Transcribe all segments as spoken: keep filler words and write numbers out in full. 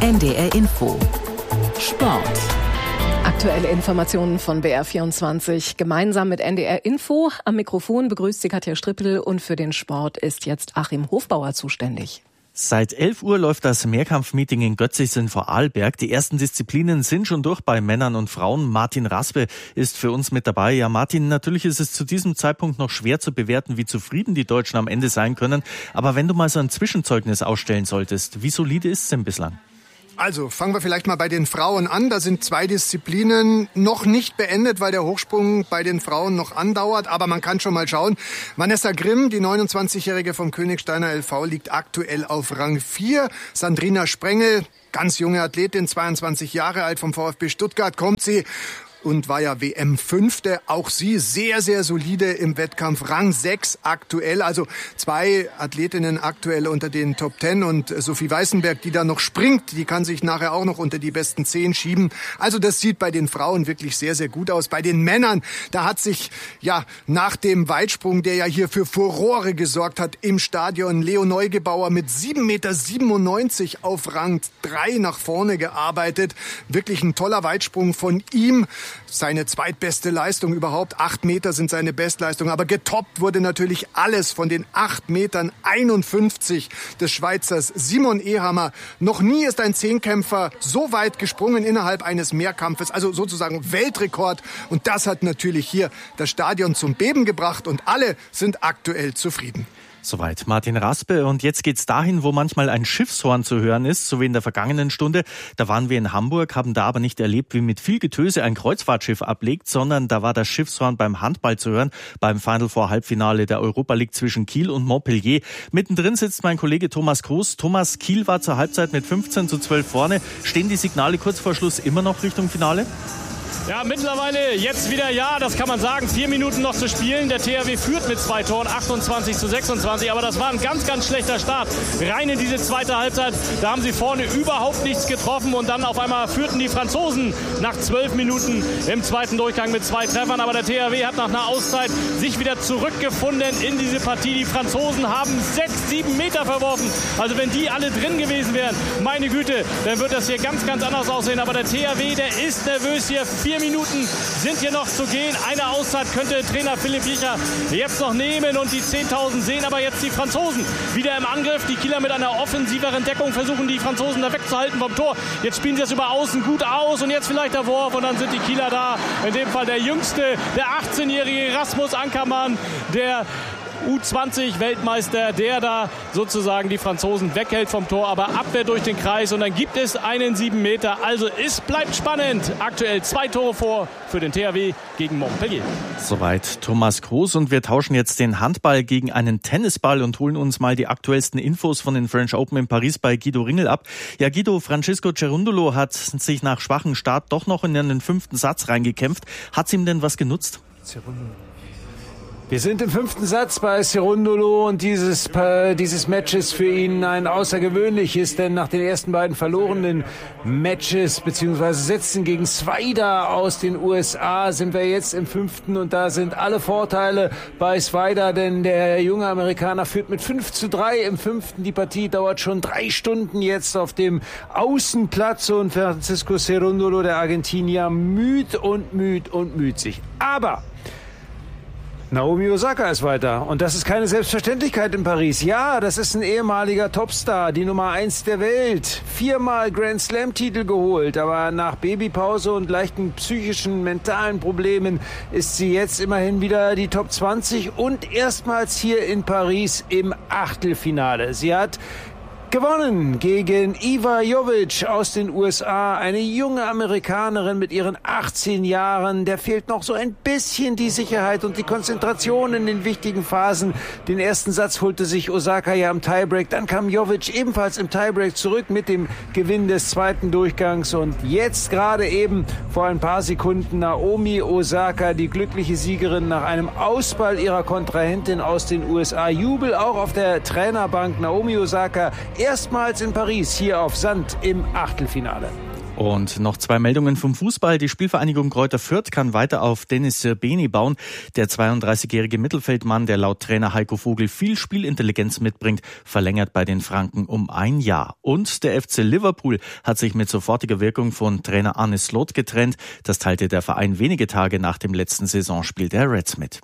N D R Info Sport. Aktuelle Informationen von B R vierundzwanzig gemeinsam mit N D R Info. Am Mikrofon begrüßt sie Katja Strippel und für den Sport ist jetzt Achim Hofbauer zuständig. Seit elf Uhr läuft das Mehrkampfmeeting in Götzingen vor Arlberg. Die ersten Disziplinen sind schon durch bei Männern und Frauen. Martin Raspe ist für uns mit dabei. Ja, Martin, natürlich ist es zu diesem Zeitpunkt noch schwer zu bewerten, wie zufrieden die Deutschen am Ende sein können. Aber wenn du mal so ein Zwischenzeugnis ausstellen solltest, wie solide ist es denn bislang? Also fangen wir vielleicht mal bei den Frauen an. Da sind zwei Disziplinen noch nicht beendet, weil der Hochsprung bei den Frauen noch andauert. Aber man kann schon mal schauen. Vanessa Grimm, die neunundzwanzigjährige vom Königsteiner L V, liegt aktuell auf Rang vier. Sandrina Sprengel, ganz junge Athletin, zweiundzwanzig Jahre alt, vom VfB Stuttgart kommt sie. Und war ja W M-Fünfte. Auch sie sehr, sehr solide im Wettkampf. Rang sechs aktuell. Also zwei Athletinnen aktuell unter den Top Ten. Und Sophie Weißenberg, die da noch springt, die kann sich nachher auch noch unter die besten zehn schieben. Also das sieht bei den Frauen wirklich sehr, sehr gut aus. Bei den Männern, da hat sich ja nach dem Weitsprung, der ja hier für Furore gesorgt hat im Stadion, Leo Neugebauer mit sieben Meter siebenundneunzig auf Rang drei nach vorne gearbeitet. Wirklich ein toller Weitsprung von ihm. Seine zweitbeste Leistung überhaupt. Acht Meter sind seine Bestleistung. Aber getoppt wurde natürlich alles von den acht Metern einundfünfzig des Schweizers Simon Ehammer. Noch nie ist ein Zehnkämpfer so weit gesprungen innerhalb eines Mehrkampfes. Also sozusagen Weltrekord. Und das hat natürlich hier das Stadion zum Beben gebracht. Und alle sind aktuell zufrieden. Soweit Martin Raspe. Und jetzt geht's dahin, wo manchmal ein Schiffshorn zu hören ist, so wie in der vergangenen Stunde. Da waren wir in Hamburg, haben da aber nicht erlebt, wie mit viel Getöse ein Kreuzfahrtschiff ablegt, sondern da war das Schiffshorn beim Handball zu hören, beim Final Four Halbfinale der Europa League zwischen Kiel und Montpellier. Mittendrin sitzt mein Kollege Thomas Groß. Thomas, Kiel war zur Halbzeit mit fünfzehn zu zwölf vorne. Stehen die Signale kurz vor Schluss immer noch Richtung Finale? Ja, mittlerweile jetzt wieder ja, das kann man sagen. Vier Minuten noch zu spielen. Der T H W führt mit zwei Toren, achtundzwanzig zu sechsundzwanzig. Aber das war ein ganz, ganz schlechter Start. Rein in diese zweite Halbzeit. Da haben sie vorne überhaupt nichts getroffen. Und dann auf einmal führten die Franzosen nach zwölf Minuten im zweiten Durchgang mit zwei Treffern. Aber der T H W hat nach einer Auszeit sich wieder zurückgefunden in diese Partie. Die Franzosen haben sechs, sieben Meter verworfen. Also wenn die alle drin gewesen wären, meine Güte, dann wird das hier ganz, ganz anders aussehen. Aber der T H W, der ist nervös hier. Vier Minuten sind hier noch zu gehen. Eine Auszeit könnte Trainer Philipp Jicher jetzt noch nehmen und die zehntausend sehen aber jetzt die Franzosen wieder im Angriff. Die Kieler mit einer offensiveren Deckung versuchen die Franzosen da wegzuhalten vom Tor. Jetzt spielen sie das über außen gut aus und jetzt vielleicht der Wurf und dann sind die Kieler da. In dem Fall der Jüngste, der achtzehnjährige Rasmus Ankermann, der U zwanzig Weltmeister, der da sozusagen die Franzosen weghält vom Tor, aber Abwehr durch den Kreis und dann gibt es einen sieben Meter. Also es bleibt spannend. Aktuell zwei Tore vor für den T H W gegen Montpellier. Soweit Thomas Groß und wir tauschen jetzt den Handball gegen einen Tennisball und holen uns mal die aktuellsten Infos von den French Open in Paris bei Guido Ringel ab. Ja, Guido, Francisco Cerundolo hat sich nach schwachem Start doch noch in einen fünften Satz reingekämpft. Hat's ihm denn was genutzt? Cerundolo. Wir sind im fünften Satz bei Cerundolo und dieses, äh, dieses Match ist für ihn ein außergewöhnliches, denn nach den ersten beiden verlorenen Matches bzw. Sätzen gegen Swider aus den U S A sind wir jetzt im fünften und da sind alle Vorteile bei Swider, denn der junge Amerikaner führt mit fünf zu drei im fünften. Die Partie dauert schon drei Stunden jetzt auf dem Außenplatz und Francisco Cerundolo, der Argentinier, müd und müd und müd sich. Aber Naomi Osaka ist weiter und das ist keine Selbstverständlichkeit in Paris. Ja, das ist ein ehemaliger Topstar, die Nummer eins der Welt. Viermal Grand Slam Titel geholt, aber nach Babypause und leichten psychischen, mentalen Problemen ist sie jetzt immerhin wieder die Top zwanzig und erstmals hier in Paris im Achtelfinale. Sie hat gewonnen gegen Iva Jovic aus den U S A, eine junge Amerikanerin mit ihren achtzehn Jahren. Der fehlt noch so ein bisschen die Sicherheit und die Konzentration in den wichtigen Phasen. Den ersten Satz holte sich Osaka ja im Tiebreak, dann kam Jovic ebenfalls im Tiebreak zurück mit dem Gewinn des zweiten Durchgangs und jetzt gerade eben vor ein paar Sekunden Naomi Osaka, die glückliche Siegerin nach einem Ausball ihrer Kontrahentin aus den U S A. Jubel auch auf der Trainerbank. Naomi Osaka erstmals in Paris hier auf Sand im Achtelfinale. Und noch zwei Meldungen vom Fußball. Die Spielvereinigung Greuther Fürth kann weiter auf Dennis Srbeny bauen. Der zweiunddreißigjährige Mittelfeldmann, der laut Trainer Heiko Vogel viel Spielintelligenz mitbringt, verlängert bei den Franken um ein Jahr. Und der F C Liverpool hat sich mit sofortiger Wirkung von Trainer Arne Slot getrennt. Das teilte der Verein wenige Tage nach dem letzten Saisonspiel der Reds mit.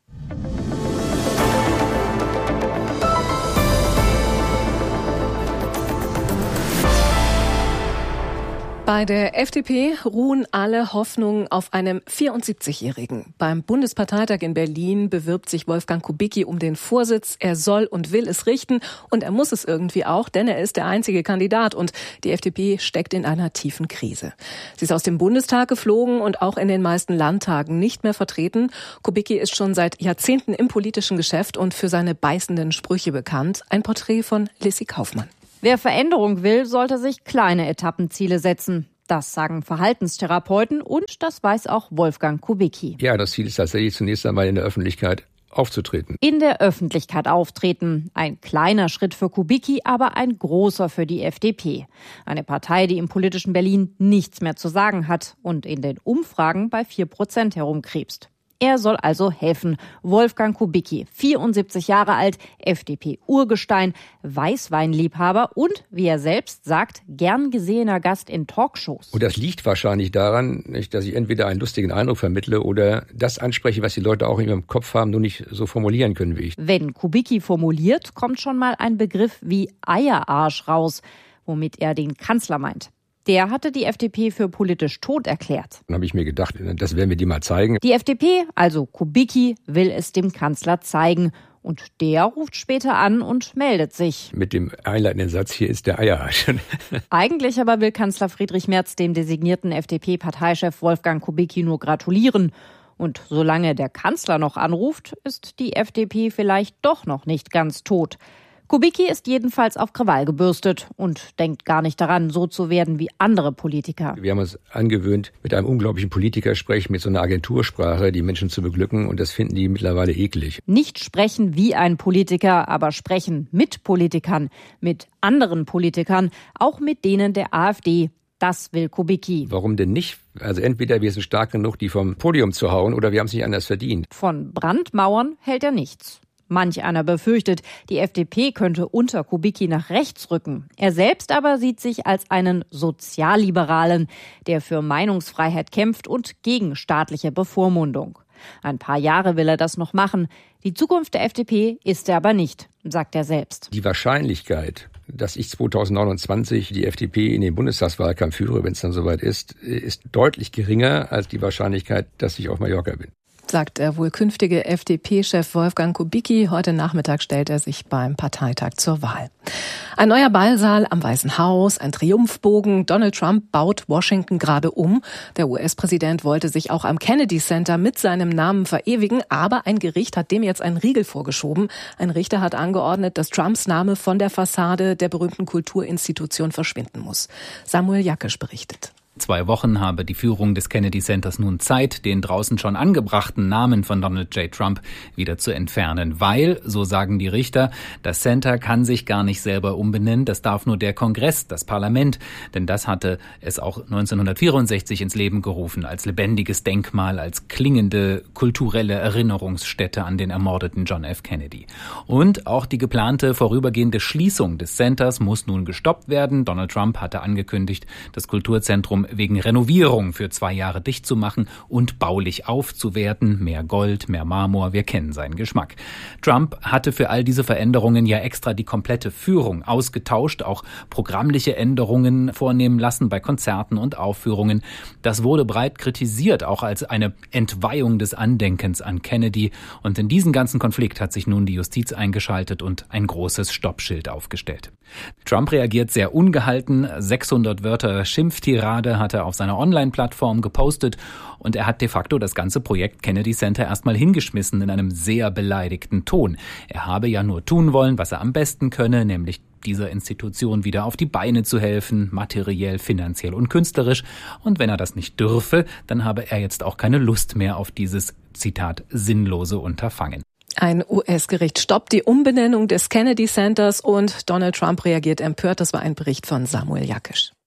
Bei der F D P ruhen alle Hoffnungen auf einem vierundsiebzigjährigen. Beim Bundesparteitag in Berlin bewirbt sich Wolfgang Kubicki um den Vorsitz. Er soll und will es richten und er muss es irgendwie auch, denn er ist der einzige Kandidat und die F D P steckt in einer tiefen Krise. Sie ist aus dem Bundestag geflogen und auch in den meisten Landtagen nicht mehr vertreten. Kubicki ist schon seit Jahrzehnten im politischen Geschäft und für seine beißenden Sprüche bekannt. Ein Porträt von Lissy Kaufmann. Wer Veränderung will, sollte sich kleine Etappenziele setzen. Das sagen Verhaltenstherapeuten und das weiß auch Wolfgang Kubicki. Ja, das Ziel ist tatsächlich zunächst einmal in der Öffentlichkeit aufzutreten. In der Öffentlichkeit auftreten. Ein kleiner Schritt für Kubicki, aber ein großer für die F D P. Eine Partei, die im politischen Berlin nichts mehr zu sagen hat und in den Umfragen bei vier Prozent herumkrebst. Er soll also helfen. Wolfgang Kubicki, vierundsiebzig Jahre alt, F D P-Urgestein, Weißweinliebhaber und, wie er selbst sagt, gern gesehener Gast in Talkshows. Und das liegt wahrscheinlich daran, dass ich entweder einen lustigen Eindruck vermittle oder das anspreche, was die Leute auch in ihrem Kopf haben, nur nicht so formulieren können wie ich. Wenn Kubicki formuliert, kommt schon mal ein Begriff wie Eierarsch raus, womit er den Kanzler meint. Der hatte die F D P für politisch tot erklärt. Dann habe ich mir gedacht, das werden wir die mal zeigen. Die F D P, also Kubicki, will es dem Kanzler zeigen. Und der ruft später an und meldet sich. Mit dem einleitenden Satz, hier ist der Eierarsch. Eigentlich aber will Kanzler Friedrich Merz dem designierten F D P-Parteichef Wolfgang Kubicki nur gratulieren. Und solange der Kanzler noch anruft, ist die F D P vielleicht doch noch nicht ganz tot. Kubicki ist jedenfalls auf Krawall gebürstet und denkt gar nicht daran, so zu werden wie andere Politiker. Wir haben uns angewöhnt, mit einem unglaublichen Politikersprech, mit so einer Agentursprache, die Menschen zu beglücken. Und das finden die mittlerweile eklig. Nicht sprechen wie ein Politiker, aber sprechen mit Politikern, mit anderen Politikern, auch mit denen der AfD. Das will Kubicki. Warum denn nicht? Also entweder wir sind stark genug, die vom Podium zu hauen, oder wir haben es nicht anders verdient. Von Brandmauern hält er nichts. Manch einer befürchtet, die F D P könnte unter Kubicki nach rechts rücken. Er selbst aber sieht sich als einen Sozialliberalen, der für Meinungsfreiheit kämpft und gegen staatliche Bevormundung. Ein paar Jahre will er das noch machen. Die Zukunft der F D P ist er aber nicht, sagt er selbst. Die Wahrscheinlichkeit, dass ich zweitausendneunundzwanzig die F D P in den Bundestagswahlkampf führe, wenn es dann soweit ist, ist deutlich geringer als die Wahrscheinlichkeit, dass ich auf Mallorca bin. Sagt der wohl künftige F D P-Chef Wolfgang Kubicki. Heute Nachmittag stellt er sich beim Parteitag zur Wahl. Ein neuer Ballsaal am Weißen Haus, ein Triumphbogen. Donald Trump baut Washington gerade um. Der U S-Präsident wollte sich auch am Kennedy Center mit seinem Namen verewigen, aber ein Gericht hat dem jetzt einen Riegel vorgeschoben. Ein Richter hat angeordnet, dass Trumps Name von der Fassade der berühmten Kulturinstitution verschwinden muss. Samuel Jackisch berichtet. Zwei Wochen habe die Führung des Kennedy Centers nun Zeit, den draußen schon angebrachten Namen von Donald J. Trump wieder zu entfernen, weil, so sagen die Richter, das Center kann sich gar nicht selber umbenennen, das darf nur der Kongress, das Parlament, denn das hatte es auch neunzehnhundertvierundsechzig ins Leben gerufen, als lebendiges Denkmal, als klingende kulturelle Erinnerungsstätte an den ermordeten John F. Kennedy. Und auch die geplante vorübergehende Schließung des Centers muss nun gestoppt werden. Donald Trump hatte angekündigt, das Kulturzentrum wegen Renovierung für zwei Jahre dicht zu machen und baulich aufzuwerten. Mehr Gold, mehr Marmor, wir kennen seinen Geschmack. Trump hatte für all diese Veränderungen ja extra die komplette Führung ausgetauscht, auch programmliche Änderungen vornehmen lassen bei Konzerten und Aufführungen. Das wurde breit kritisiert, auch als eine Entweihung des Andenkens an Kennedy. Und in diesen ganzen Konflikt hat sich nun die Justiz eingeschaltet und ein großes Stoppschild aufgestellt. Trump reagiert sehr ungehalten. sechshundert Wörter Schimpftirade hat er auf seiner Online-Plattform gepostet und er hat de facto das ganze Projekt Kennedy Center erstmal hingeschmissen in einem sehr beleidigten Ton. Er habe ja nur tun wollen, was er am besten könne, nämlich dieser Institution wieder auf die Beine zu helfen, materiell, finanziell und künstlerisch. Und wenn er das nicht dürfe, dann habe er jetzt auch keine Lust mehr auf dieses, Zitat, sinnlose Unterfangen. Ein U S-Gericht stoppt die Umbenennung des Kennedy Centers und Donald Trump reagiert empört. Das war ein Bericht von Samuel Jackisch.